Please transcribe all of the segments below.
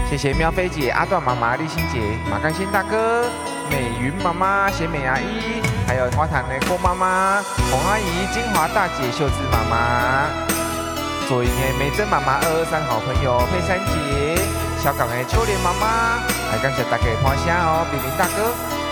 谢谢喵菲姐、阿段妈妈、立新姐、马干先大哥、美云妈妈、贤美阿姨，还有花坛的郭妈妈、洪阿姨、金华大姐、秀芝妈妈，祝英的美珍妈妈、223好朋友佩珊姐、小港的秋莲妈妈，还感谢大家的捧声哦，冰冰大哥。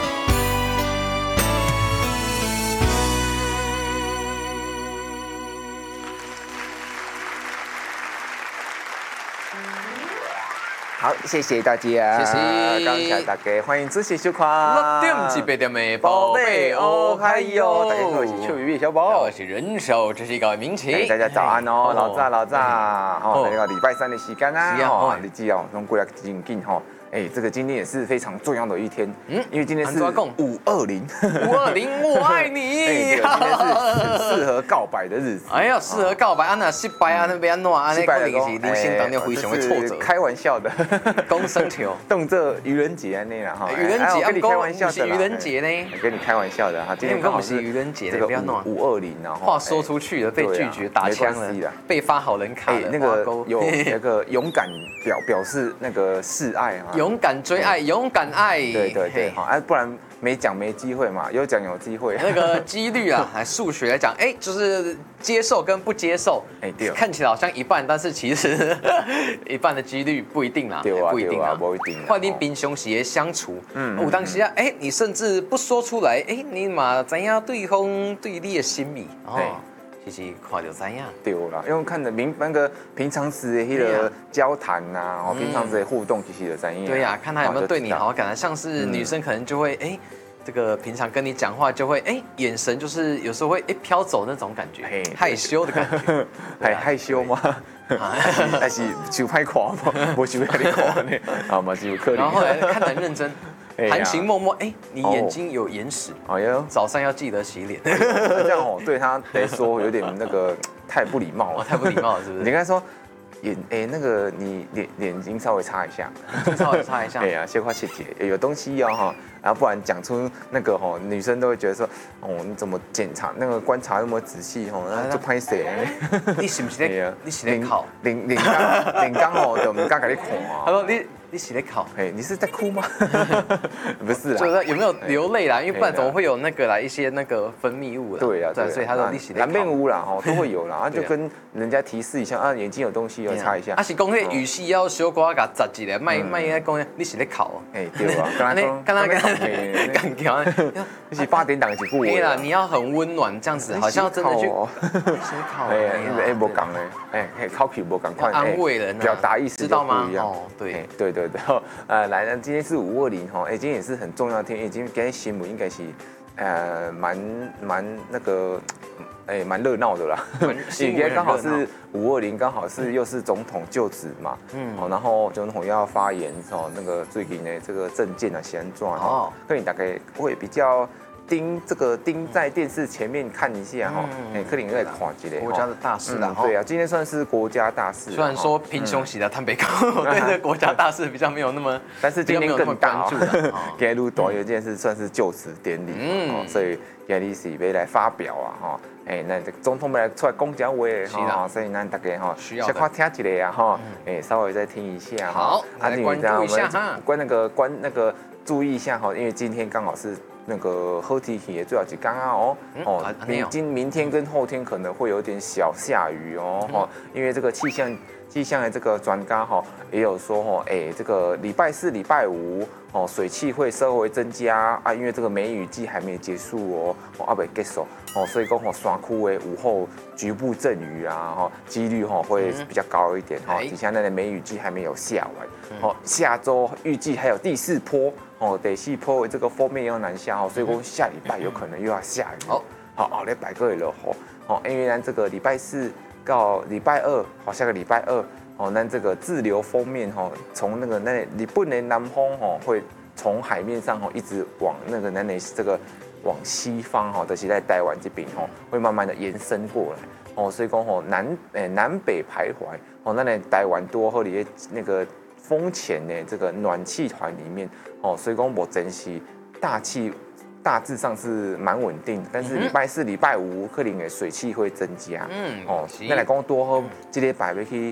好，谢谢大家， 谢谢， 感谢大家，欢迎支持收看 6点至8点的宝贝哦嗨哟，大家好，我是秋雨小宝， 我是人手，这是一个名词。 大家早安哦，老早，哦，那个礼拜3的时间啊，哦，日子哦，拢过来真紧吼。这个今天也是非常重要的一天，因为今天是520， 我爱你， 今天是很适合告白的日子。 哎呀，适合告白，安那失败啊，那边安怎啊？ 失败的是人生当中非常的挫折。 开玩笑的， 公生球， 动这愚人节那啦哈。 愚人节， 跟你开玩笑的愚人节呢？ 跟你开玩笑的哈，今天刚好是愚人节， 这个520，然后话说出去了，被拒绝，打枪了，被发好人卡了。 那个有那个勇敢表示那个示爱啊， 勇敢追爱。勇敢爱， 对，好，不然没奖没机会嘛，有奖有机会。 那个几率啊，数学来讲，就是接受跟不接受， 对， 看起来好像一半，但是其实一半的几率不一定啦， 不一定啊，不一定。 或者平常时的相处，有当时啊，你甚至不说出来，你嘛知影对方对你的心意哦。其实看就知影， 对啦，因为看的那个平常时的那个交谈呐，平常时的互动，其实就知影。 对呀，看他有没有对你好感啊，像是女生可能就会这个平常跟你讲话就会眼神就是有时候会飘走那种感觉，害羞的感觉， 害羞吗？还是手歹看吗？无手给你看呢，啊嘛是有可能。 然后后来看得很认真。含情脉脉，你眼睛有眼屎，早上要记得洗脸。 这样哦，对他来说有点那个太不礼貌了， 太不礼貌了，是不是？ 你跟他说那个你眼睛稍微擦一下， 稍微擦一下。 对呀，先花切有东西要哈，然后不然讲出那个女生都会觉得说，你怎么检查那个观察那么仔细那就拍谁？ 你是不是在？你是在考？ 脸刚就唔敢给你看啊。 他说你是在考？ 你是在哭吗？不是啦， 就是有没有流泪啦？因为不然怎么会有那个啦一些那个分泌物啦？ 对啊， 所以他说你是在考。 难免污啦都会有啦，就跟人家提示一下啊，眼睛有东西要擦一下。 是讲那语气要小可甲窒一下，卖讲你是在考啊？ 对吧？刚刚干掉， 你是8点档一句话。 对啦，你要很温暖这样子，好像真的去思考。 无讲嘞，考气无赶快安慰人， 表达意思知道吗？ 对。来，那今天是520哈，今天也是很重要的天，今天新闻应该是蛮那个蛮热闹的啦。今天刚好是520，刚好是又是总统就职嘛，然后总统要发言那个最近的这个政见啊，先转可能大概会比较。盯在电视前面看一下哈，可能在看一下国家的大事啦。 对啊，今天算是国家大事。 虽然说平胸喜的坦北高对这国家大事比较没有那么， 但是今天更大。今天录短有一件事算是就职典礼，所以今天是要来发表啊哈，那总统要来出来讲讲话哈，所以咱大家哈先快听一下啊哈，稍微再听一下。 好，来关注一下哈， 关那个注意一下哈，因为今天刚好是。那个好天气的最后一天啊明天跟后天可能会有点小下雨因为这个气象的这个专家也有说这个礼拜4、礼拜5水汽会稍微增加啊，因为这个梅雨季还没结束未结束所以讲山区的午后局部阵雨啊几率会比较高一点底下那个梅雨季还没有下完下周预计还有第4波。第4波的这个锋面要南下所以说下礼拜有可能又要下雨。好，礼拜个落雨因为咱这个礼拜4到礼拜2，下个礼拜2咱这个滞留锋面从那个日本的南方会从海面上一直往那个咱的这个往西方就是在台湾这边会慢慢的延伸过来所以讲南北徘徊咱的台湾多和里那个。风前的这个暖气团里面所以讲目前是大致上是蛮稳定，但是礼拜4、礼拜5可能的水汽会增加那来讲多喝这礼拜要去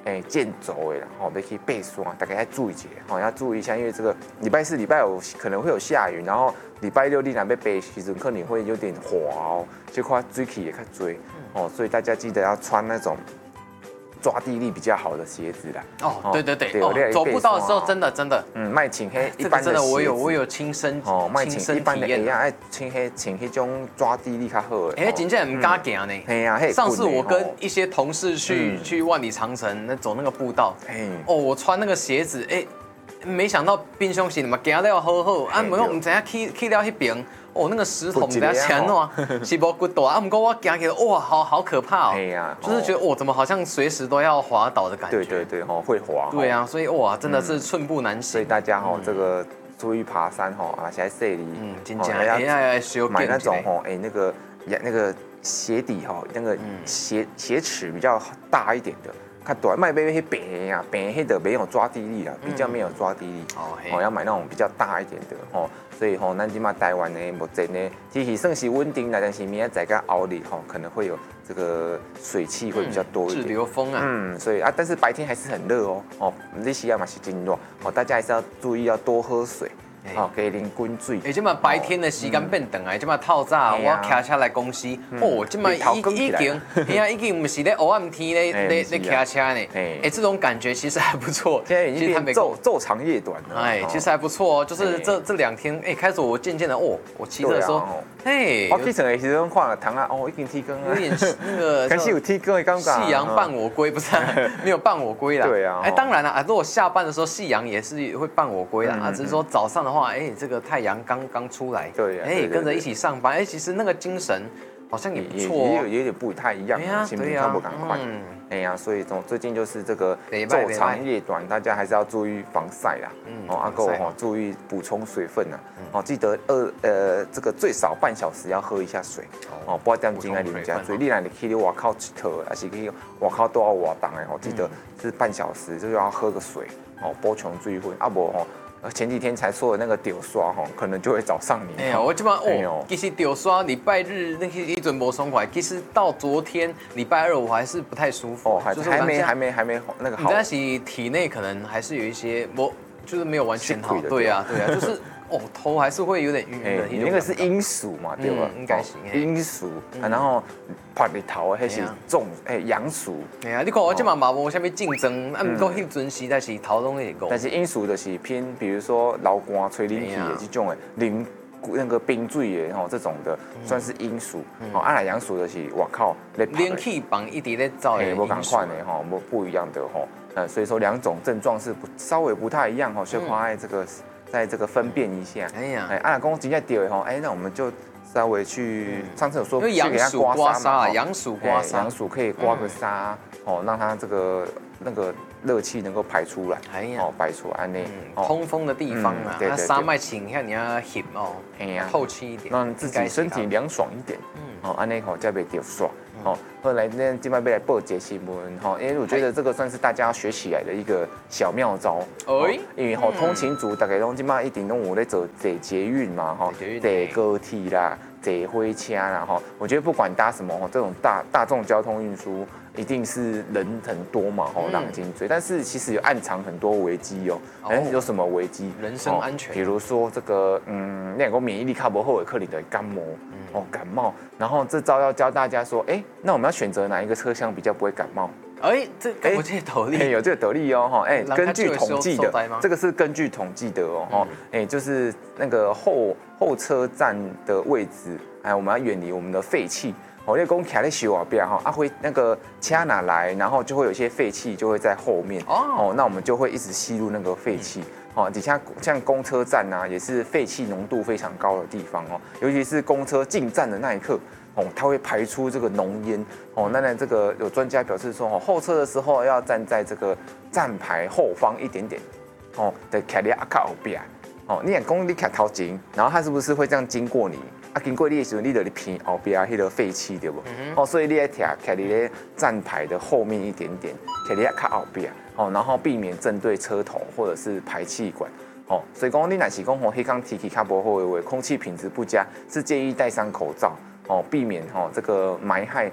健走的，然后要去爬山，大家要注意一下，要注意一下，因为这个礼拜四、礼拜五可能会有下雨，然后礼拜六你若要爬时阵可能会有点滑哦，这块水气也较多所以大家记得要穿那种抓地力比较好的鞋子啦。 对，走步道的时候真的， 卖穿黑一般的鞋子。 真的我有亲身卖穿一般的鞋啊，爱穿迄种抓地力较好的。 真正唔敢行呢。 嘿啊， 上次我跟一些同事去万里长城走那个步道，我穿那个鞋子，没想到冰箱是嘛行了好，我唔知影去了迄边。那个石头唔知前喏，是无骨大，不过我行起来，哇，好可怕就是觉得怎么好像随时都要滑倒的感觉。 对，会滑。 对啊，所以哇，真的是寸步难行。 所以大家这个注意爬山现在这里真正要修买那种那个鞋底那个鞋齿比较大一点的。看短卖杯白呀，白黑的没有抓地力啦，比较没有抓地力。要买那种比较大一点的所以咱今嘛台湾呢，目前呢天气算是稳定啦，但是明仔载跟后日可能会有这个水汽会比较多一点， 滞留风啊。 所以但是白天还是很热你时啊嘛是真热大家还是要注意要多喝水。加啉滚水。 即嘛白天的时间变长啊，即嘛透早我骑车来公司，即嘛已经不是咧黑暗天咧骑车呢。这种感觉其实还不错。 现在已经变昼长夜短了。 其实还不错就是这2天，开始我渐渐的我骑车的时候， 我去成的时候看了糖啊，已经天光啊。 有点那个， 开始有天光的感觉。 夕阳伴我归，不是没有伴我归啦。 对啊。 当然啦，如果下班的时候夕阳也是会伴我归啦。只是说早上的话。这个太阳刚出来， 对， 跟着一起上班，其实那个精神好像也不错， 有点不太一样，心情看不赶快，所以最近就是这个昼长夜短，大家还是要注意防晒啦，注意补充水分啊，记得这个最少半小时要喝一下水，不要点钟来啉加水，你若去外口佚佗，还是去外口都要活动的记得是半小时就要喝个水，补充水分，不前几天才说的那个丢刷可能就会找上你。 我这么其实丢刷礼拜日那些一准没爽快，其实到昨天礼拜二我还是不太舒服， 就是还没那个好。 但是体内可能还是有一些就是没有完全好。对啊，就是头还是会有点晕的。 你那个是阴暑嘛，对吧？ 应该是阴暑，然后拍你头的那是阳暑。 你看我这嘛无什么竞争，不过迄阵时但是头拢会过。 但是阴暑的是偏，比如说流汗吹冷气的这种淋那个冰水的这种的，算是阴暑。来阳暑的是我靠， 冷气房一直在走的， 不赶快的不一样的所以说2种症状是稍微不太一样所以在这个分辨一下。公真正对的那我们就稍微去上次有说去给它刮痧嘛， 阳暑刮痧， 阳暑可以刮个痧让它这个那个热气能够排出来，排出来那通风的地方啊，那沙脉请看你要吸透气一点， 让自己身体凉爽一点，安尼才袂丢爽。后来呢，今晚要来报节新闻因为我觉得这个算是大家要学起来的一个小妙招。因为通勤族大概今晚一定都有在坐捷运嘛，坐高铁啦，坐火车啦我觉得不管搭什么这种大众交通运输，一定是人很多嘛人精追，但是其实有暗藏很多危机有什么危机？ 人身安全。 比如说这个你讲免疫力较不好的可能的感冒，然后这招要教大家说，那我们要选择哪一个车厢比较不会感冒？ 这有这个斗笠， 有这个斗笠根据统计的，这个是根据统计的就是那个后车站的位置，我们要远离我们的废气。因为讲徛在修啊边会那个车哪来，然后就会有一些废气就会在后面那我们就会一直吸入那个废气底下像公车站也是废气浓度非常高的地方尤其是公车进站的那一刻它会排出这个浓烟那这个有专家表示说候车的时候要站在这个站牌后方一点点的徛在较后边你讲你徛头前，然后它是不是会这样经过你？经过你的时候，你就偏后边迄个废气对不？所以你要徛在咧站牌的后面一点点，徛在较后边然后避免正对车头或者是排气管所以讲你若是讲黑天气较不好的话，空气品质不佳，是建议戴上口罩避免这个霾害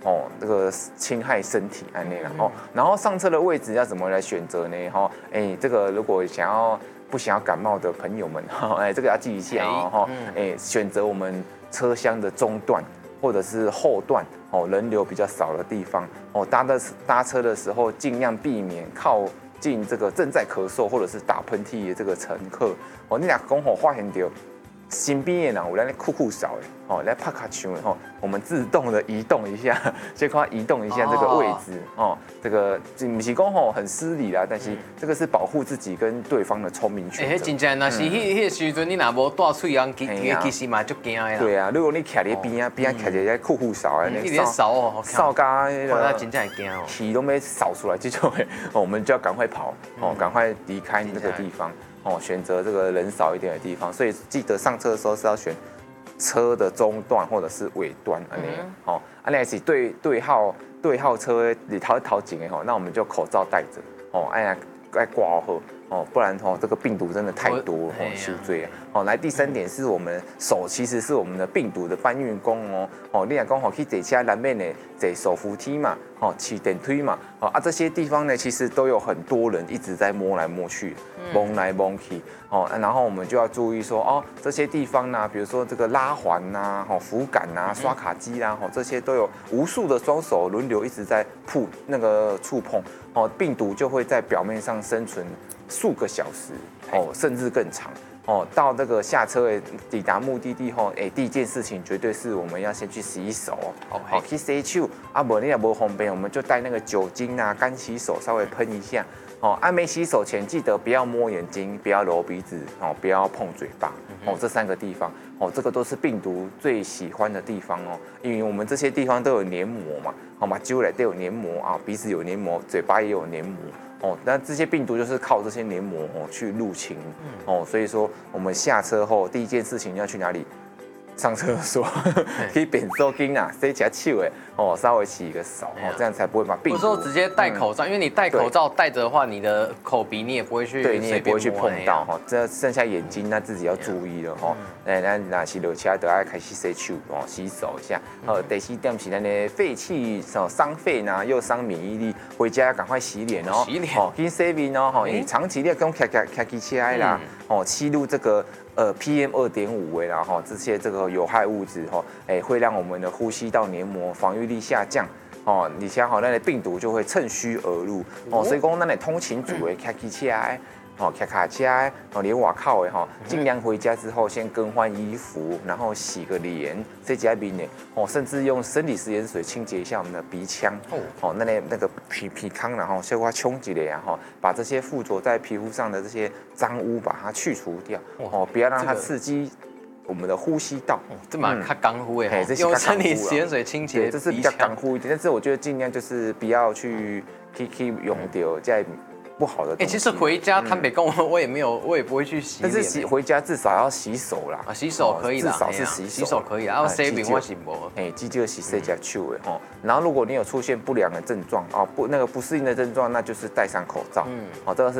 这个侵害身体安内啦然后上车的位置要怎么来选择呢？这个如果不想要感冒的朋友们这个要记一下选择我们车厢的中段或者是后段人流比较少的地方搭车的时候尽量避免靠近这个正在咳嗽或者是打喷嚏的这个乘客你俩刚好发现到身边的人有咱酷酷扫的来拍卡球的我们自动的移动一下，先快移动一下这个位置这个不是讲很失礼啦，但是这个是保护自己跟对方的聪明选择。 真正那是迄个时阵你若无带喙人，其实嘛足惊的啦。 对啊，如果你徛在边啊徛一个酷酷扫的， 一直扫扫咖那真正会惊气都没扫出来，这种我们就要赶快跑赶快离开那个地方选择这个人少一点的地方。所以记得上车的时候是要选车的中段或者是尾端安尼是对号车里头紧的那我们就口罩戴着爱挂好不然这个病毒真的太多了受罪来第3点是我们手其实是我们的病毒的搬运工你若讲去坐车难免的坐手扶梯嘛骑电梯嘛这些地方呢其实都有很多人一直在摸来摸去摸来摸去然后我们就要注意说这些地方呢比如说这个拉环啊扶杆啊刷卡机啦这些都有无数的双手轮流一直在触碰病毒就会在表面上生存数个小时甚至更长到这个下车抵达目的地后第一件事情绝对是我们要先去洗手去洗手不然你也不方便我们就带那个酒精啊干洗手稍微喷一下没洗手前记得不要摸眼睛不要揉鼻子不要碰嘴巴这3个地方这个都是病毒最喜欢的地方因为我们这些地方都有黏膜嘛目睭内都有黏膜鼻子有黏膜嘴巴也有黏膜那这些病毒就是靠这些黏膜去入侵所以说我们下车后第一件事情要去哪里？上厕所，可以便手巾啊，洗一下手的稍微洗一个手这样才不会把病毒。 有时候直接戴口罩，因为你戴口罩戴着的话，你的口鼻你也不会去对，你也不会去碰到这剩下眼睛那自己要注意了那是落车都要开始洗手洗手一下第4点是咱的废气伤肺呢又伤免疫力，回家要赶快洗脸洗脸跟洗面因为长期你讲开起来啦吸入这个PM 2.5啦这些这个有害物质会让我们的呼吸道黏膜防御力下降你想那的病毒就会趁虚而入所以讲咱的通勤族的开起来开卡车连外口的尽量回家之后先更换衣服，然后洗个脸，洗一下面呢甚至用生理食盐水清洁一下我们的鼻腔那个皮康然后小可冲一下把这些附着在皮肤上的这些脏污把它去除掉不要让它刺激我们的呼吸道。 这蛮较功夫的用生理食盐水清洁， 这是比较功夫一点，但是我觉得尽量就是不要去用掉在不好的东西。 其实回家坦白讲，我也不会去洗脸。 但是回家至少要洗手啦。 洗手可以啦， 至少是洗手可以啦。然后洗面我是无。 记得洗洗手的然后如果你有出现不良的症状不适应的症状，那就是戴上口罩。这个是